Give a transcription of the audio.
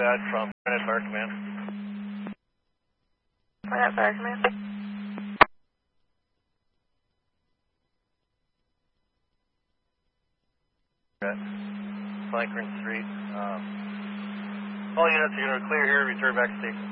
Bad from Granite Fire Command. Granite Fire Command. Okay. Flankern Street. All units are going to clear here, return back to station.